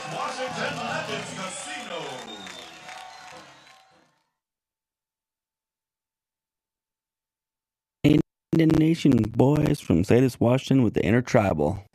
Washington Legends Casino. Indian Nation boys from Sadis, Washington with the Intertribal.